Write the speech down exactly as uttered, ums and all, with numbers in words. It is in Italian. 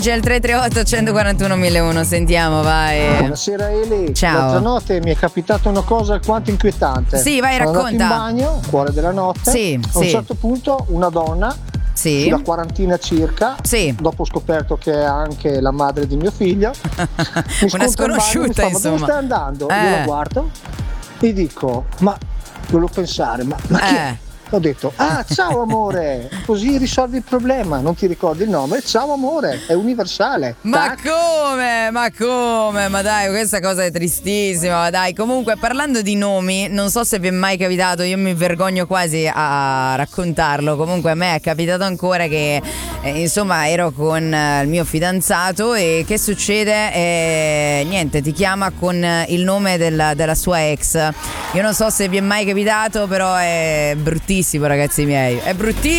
C'è il tre tre otto uno quattro uno mille uno, sentiamo, vai. Buonasera Eli. Ciao. L'altra notte mi è capitata una cosa alquanto inquietante. Sì, vai, Sono racconta. andato in bagno, cuore della notte. Sì, A un sì. certo punto una donna, Sì. sulla quarantina circa, Sì. dopo ho scoperto che è anche la madre di mio figlio, mi Una scontra in bagno, mi sconosciuta, fa, ma insomma. dove stai andando? Eh. Io la guardo e dico, ma volevo pensare, ma, ma chi è? Eh. Ho detto, ah ciao amore, così risolvi il problema, non ti ricordi il nome? Ciao amore, è universale. Ma Tac. come? Ma come? Ma dai, questa cosa è tristissima. Ma dai, comunque, parlando di nomi, non so se vi è mai capitato, io mi vergogno quasi a raccontarlo. Comunque, a me è capitato ancora che, eh, insomma, ero con eh, il mio fidanzato e che succede? Eh, niente, ti chiama con il nome della, della sua ex. Io non so se vi è mai capitato, però è bruttissimo, ragazzi miei. È bruttissimo.